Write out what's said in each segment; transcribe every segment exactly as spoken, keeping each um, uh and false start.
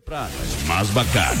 Más bacán.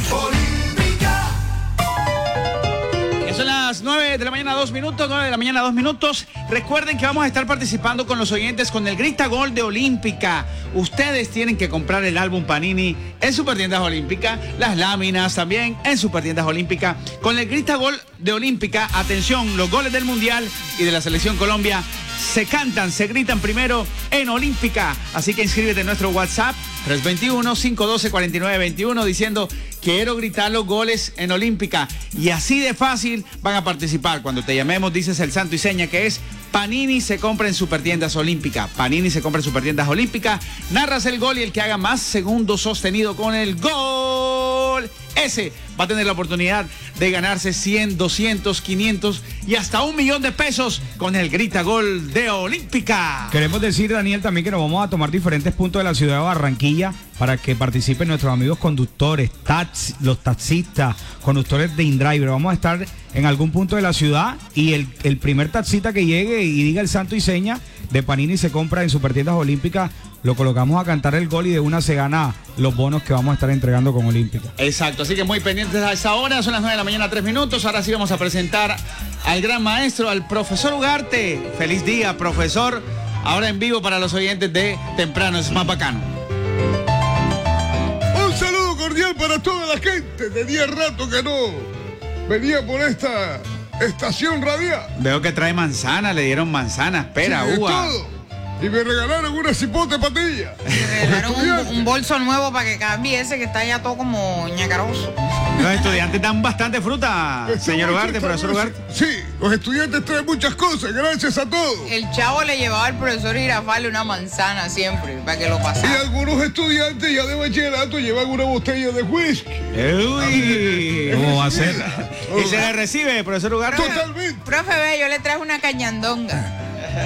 Son las nueve de la mañana, dos minutos, nueve de la mañana, dos minutos. Recuerden que vamos a estar participando con los oyentes con el Grita Gol de Olímpica. Ustedes tienen que comprar el álbum Panini en Supertiendas Olímpica, las láminas también en Supertiendas Olímpica. Con el Grita Gol de Olímpica, atención, los goles del Mundial y de la Selección Colombia se cantan, se gritan primero en Olímpica. Así que inscríbete en nuestro WhatsApp tres dos uno, cinco uno dos, cuatro nueve dos uno diciendo quiero gritar los goles en Olímpica. Y así de fácil van a participar. Cuando te llamemos dices el santo y seña que es Panini se compra en Supertiendas Olímpica. Panini se compra en Supertiendas Olímpica. Narras el gol y el que haga más segundos sostenido con el gol, ese va a tener la oportunidad de ganarse cien, doscientos, quinientos y hasta un millón de pesos con el Grita Gol de Olímpica. Queremos decir, Daniel, también que nos vamos a tomar diferentes puntos de la ciudad de Barranquilla para que participen nuestros amigos conductores, taxi, los taxistas, conductores de InDriver. Vamos a estar en algún punto de la ciudad y el, el primer taxista que llegue y diga el santo y seña de Panini se compra en Supertiendas Olímpica, lo colocamos a cantar el gol y de una se gana los bonos que vamos a estar entregando con Olímpica. Exacto, así que muy pendientes a esa hora, son las nueve de la mañana, tres minutos. Ahora sí vamos a presentar al gran maestro, al profesor Ugarte. Feliz día, profesor. Ahora en vivo para los oyentes de Temprano es Más Bacano. Un saludo cordial para toda la gente. Tenía rato que no venía por esta estación radial. Veo que trae manzana, le dieron manzana, espera, sí, uva. todo. Y me regalaron una cipote patilla. Me regalaron un, un bolso nuevo para que cambie ese que está ya todo como ñacaroso. Los estudiantes dan bastante fruta, señor Ugarte, profesor Ugarte. Sí, los estudiantes traen muchas cosas, gracias a todos. El chavo le llevaba al profesor Girafales una manzana siempre, para que lo Y pasara. algunos estudiantes ya de bachillerato llevan una botella de whisky. Uy, ¿Cómo va a ser? ¿Y se le recibe, profesor Ugarte? Totalmente. Profe, ve, yo le traje una cañandonga.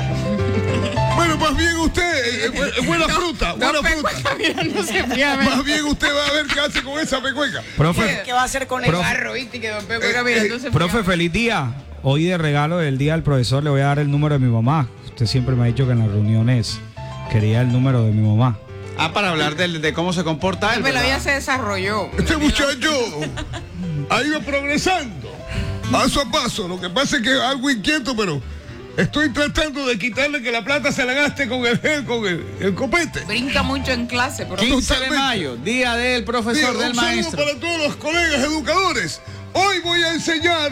Bueno, más bien usted, eh, eh, buena fruta, buena No, fruta. pecueca, mirándose fríamente. Más bien usted va a ver qué hace con esa pecueca. Profe, ¿Qué va a hacer con el Profe. barro, viste? Que don Pecueca Eh, mirándose profe, fríamente. feliz día. Hoy de regalo del día del profesor le voy a dar el número de mi mamá. Usted siempre me ha dicho que en las reuniones quería el número de mi mamá. Ah, para hablar de, de cómo se comporta él, Pero ¿verdad? ya se desarrolló. Este muchacho ha ido progresando, paso a paso. Lo que pasa es que es algo inquieto, pero estoy tratando de quitarle que la plata se la gaste con el gel, con el, el copete. Brinca mucho en clase, pero quince de Totalmente. mayo, día del profesor, Bien, del un saludo maestro. para todos los colegas educadores. Hoy voy a enseñar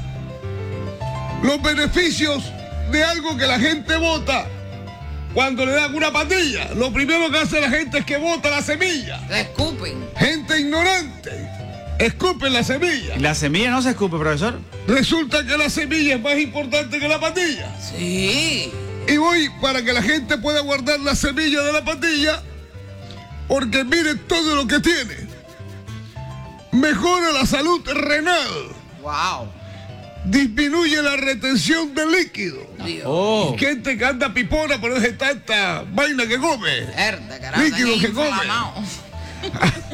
los beneficios de algo que la gente vota cuando le dan una patilla. Lo primero que hace la gente es que vota la semilla. la escupen. Gente ignorante, escupen la semilla. ¿La semilla no se escupe, profesor? Resulta que la semilla es más importante que la patilla. Sí. Y voy para que la gente pueda guardar la semilla de la patilla, porque mire todo lo que tiene. Mejora la salud renal, Wow. disminuye la retención de líquido. Dios. Oh, Gente que anda pipona por esa tanta vaina que come. Mierda, carajo. Líquido tan que come. inflamado.